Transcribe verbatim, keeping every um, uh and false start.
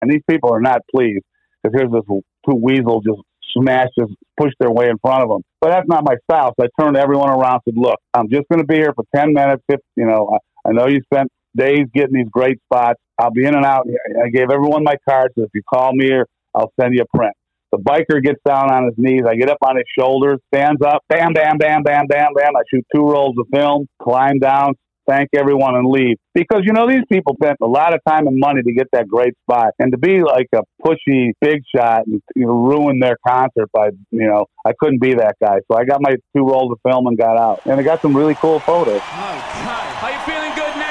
And these people are not pleased because here's this two weasels just smash, just push their way in front of them. But that's not my style. So I turned everyone around and said, look, I'm just going to be here for ten minutes. If, you know, I, I know you spent days getting these great spots. I'll be in and out. I gave everyone my card. So if you call me here, I'll send you a print. The biker gets down on his knees. I get up on his shoulders, stands up, bam, bam, bam, bam, bam, bam. I shoot two rolls of film, climb down, thank everyone, and leave. Because, you know, these people spent a lot of time and money to get that great spot. And to be like a pushy big shot and, you know, ruin their concert by, you know, I couldn't be that guy. So I got my two rolls of film and got out. And I got some really cool photos. Oh, God. Are you feeling good now?